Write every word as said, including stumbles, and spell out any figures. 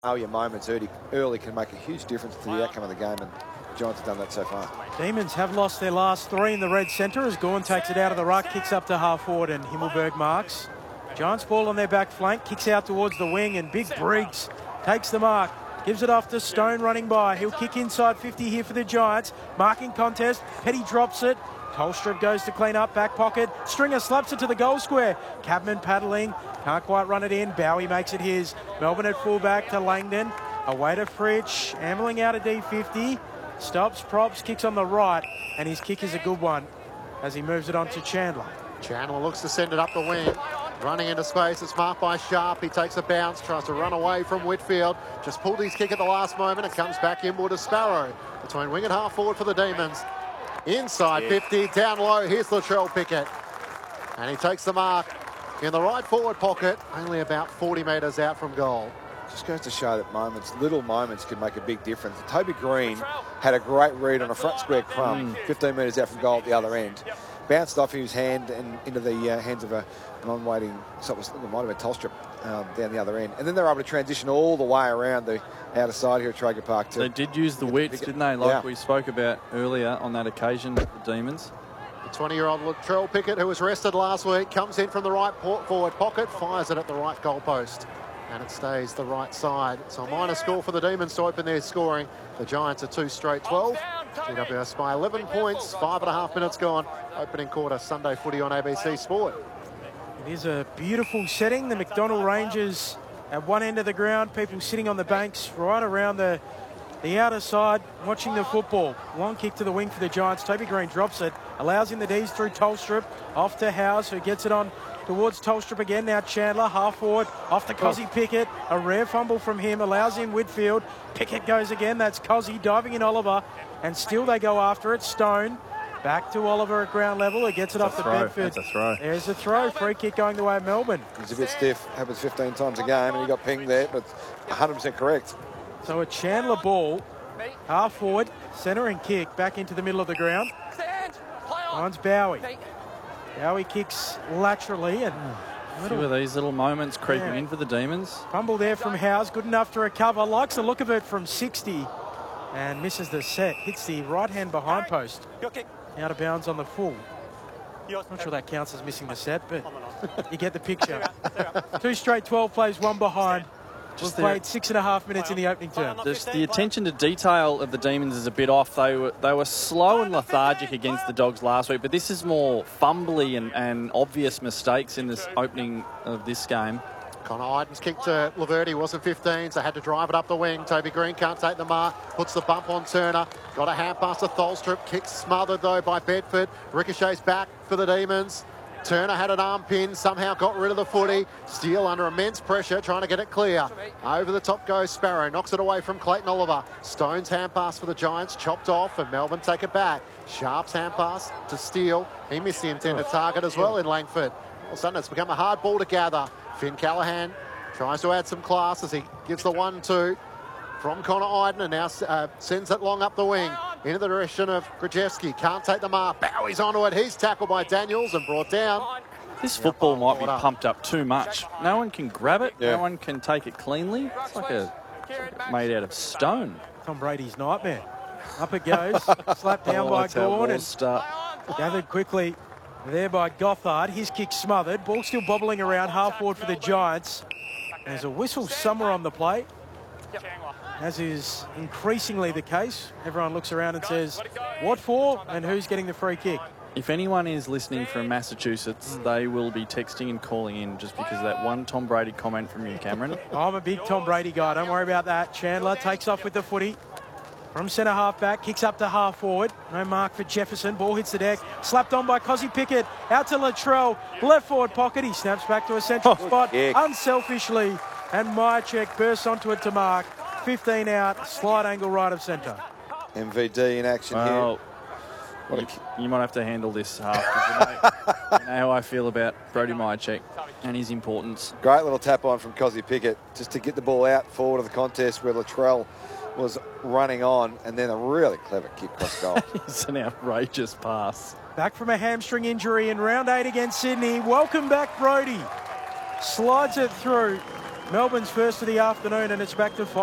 Oh, your moments early, early can make a huge difference to the outcome of the game, and the Giants have done that so far. Demons have lost their last three in the red centre as Gawn takes it out of the ruck, kicks up to half forward, and Himmelberg marks. Giants ball on their back flank, kicks out towards the wing, and Big Briggs takes the mark. Gives it off to Stone running by. He'll kick inside fifty here for the Giants. Marking contest. Petty drops it. Tolstrup goes to clean up, back pocket. Stringer slaps it to the goal square. Cabman paddling. Can't quite run it in. Bowie makes it his. Melbourne at fullback to Langdon. Away to Fritsch. Ambling out of D fifty. Stops, props, kicks on the right. And his kick is a good one as he moves it on to Chandler. Chandler looks to send it up the wing. Running into space, it's marked by Sharp. He takes a bounce, tries to run away from Whitfield. Just pulled his kick at the last moment and comes back inward to Sparrow. Between wing and half forward for the Demons. Inside fifty, down low, here's Latrell Pickett. And he takes the mark in the right forward pocket, only about forty metres out from goal. Just goes to show that moments, little moments can make a big difference. Toby Green had a great read on a front square crumb, mm. fifteen metres out from goal at the other end. Bounced off his hand and into the uh, hands of a non-waiting, so it, was, it might have been Tolstrup um, down the other end. And then they're able to transition all the way around the outer side here at Traeger Park. To they did use the width, didn't they, like yeah. we spoke about earlier on that occasion, the Demons. The twenty-year-old Latrell Pickett, who was rested last week, comes in from the right forward pocket, fires it at the right goal post. And it stays the right side. So a minor score for the Demons to open their scoring. The Giants are two straight twelve. G W S by eleven points, five and a half minutes gone. Opening quarter, Sunday footy on A B C Sport. It is a beautiful setting. The McDonnell Rangers at one end of the ground, people sitting on the banks right around the, the outer side watching the football. Long kick to the wing for the Giants. Toby Green drops it, allows him the D's through Tolstrup, off to Howes, who gets it on towards Tolstrup again. Now Chandler, half forward, off to Cozzy Pickett. A rare fumble from him, allows him Whitfield. Pickett goes again, that's Cozzy diving in Oliver, and still they go after it. Stone back to Oliver at ground level. He gets it That's off the throw. Bedford. That's a throw. There's a throw. Free kick going the way of Melbourne. He's a bit stiff. Happens fifteen times a game, and he got pinged there, but one hundred percent correct. So a Chandler ball, half forward, centre and kick back into the middle of the ground. Finds Bowie. Bowie kicks laterally and a few of these little moments creeping yeah. in for the Demons. Fumble there from Howes, good enough to recover. Likes the look of it from sixty and misses the set. Hits the right hand behind post. Out of bounds on the full. Not sure that counts as missing the set, but you get the picture. Two straight twelve plays, one behind. We've played six and a half minutes in the opening term. The, the attention to detail of the Demons is a bit off. They were they were slow and lethargic against the Dogs last week, but this is more fumbly and, and obvious mistakes in this opening of this game. Connor Iden's kick to Laverty wasn't fifteen, so had to drive it up the wing. Toby Green can't take the mark, puts the bump on Turner. Got a hand pass to Tholstrup, kick smothered though by Bedford. Ricochets back for the Demons. Turner had an arm pin, somehow got rid of the footy. Steele under immense pressure, trying to get it clear. Over the top goes Sparrow, knocks it away from Clayton Oliver. Stone's hand pass for the Giants, chopped off, and Melbourne take it back. Sharp's hand pass to Steele. He missed the intended target as well in Langford. All of a sudden, it's become a hard ball to gather. Finn Callaghan tries to add some class as he gives the one two from Connor Iden and now uh, sends it long up the wing into the direction of Grajewski. Can't take the mark. Bowie's onto it. He's tackled by Daniels and brought down. This football might be pumped up too much. No one can grab it. Yeah. No one can take it cleanly. It's like a it's made out of stone. Tom Brady's nightmare. Up it goes. Slapped down oh, by Gawn and start. Gathered quickly there by Gothard. His kick smothered. Ball still bobbling around half forward for the Giants. There's a whistle somewhere on the play, as is increasingly the case. Everyone looks around and says, what for and who's getting the free kick? If anyone is listening from Massachusetts, mm. they will be texting and calling in just because of that one Tom Brady comment from you, Cameron. I'm a big Tom Brady guy. Don't worry about that. Chandler takes off with the footy. From centre half back, kicks up to half forward. No mark for Jefferson. Ball hits the deck. Slapped on by Cozzy Pickett. Out to Latrell. Left forward pocket. He snaps back to a central oh, spot. Kick. Unselfishly. And Myercheck bursts onto it to mark. fifteen out. Slide angle right of centre. M V D in action well, here. You, you might have to handle this half. You know, you know how I feel about Brody Myercheck and his importance. Great little tap on from Cozzy Pickett just to get the ball out forward of the contest where Latrell was running on, and then a really clever kick cross goal. It's an outrageous pass. Back from a hamstring injury in round eight against Sydney. Welcome back, Brody. Slides it through. Melbourne's first of the afternoon, and it's back to five.